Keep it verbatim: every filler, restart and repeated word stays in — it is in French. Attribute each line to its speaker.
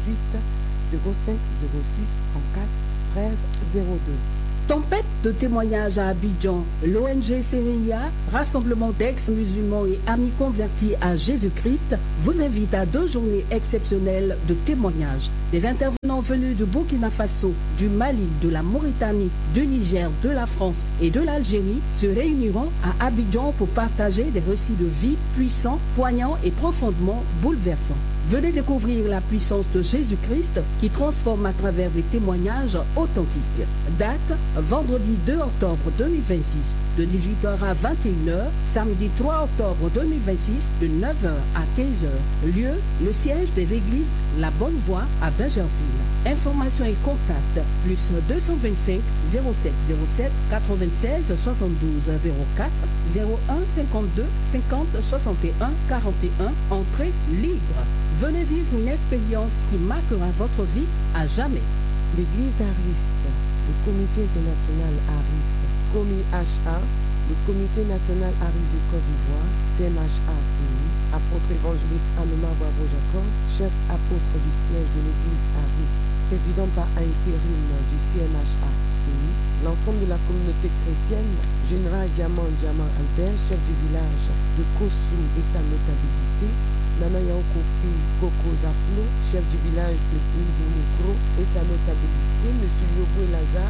Speaker 1: huit zéro cinq zéro six trente-quatre treize zéro deux.
Speaker 2: Tempête de témoignages à Abidjan, l'O N G C R I A, Rassemblement d'ex-musulmans et amis convertis à Jésus-Christ, vous invite à deux journées exceptionnelles de témoignages. Des intervenants venus du Burkina Faso, du Mali, de la Mauritanie, du Niger, de la France et de l'Algérie se réuniront à Abidjan pour partager des récits de vie puissants, poignants et profondément bouleversants. Venez découvrir la puissance de Jésus-Christ qui transforme à travers des témoignages authentiques. Date, vendredi deux octobre deux mille vingt-six, de dix-huit heures à vingt et une heures, samedi trois octobre deux mille vingt-six, de neuf heures à quinze heures. Lieu, le siège des églises La Bonne Voie à Bergerville. Informations et contacts, plus deux cent vingt-cinq zéro sept zéro sept quatre-vingt-seize soixante-douze zéro quatre zéro un cinquante-deux cinquante soixante et un quarante et un, entrée libre. Venez vivre une expérience qui marquera votre vie à jamais.
Speaker 1: L'Église Ariste, le Comité international Aris, Comi H A, le Comité national Aris du Côte d'Ivoire, C N H A C I, apôtre évangéliste Anoma Bravo Jacob, chef apôtre du siège de l'Église Aris, président par intérim du C N H A C I, l'ensemble de la communauté chrétienne, général Diamant Diamant Albert, chef du village de Kossou et sa notabilité, Nana Yankopi Koko Zaflo, chef du village de Micro et sa notabilité, M. Yobo Lazare,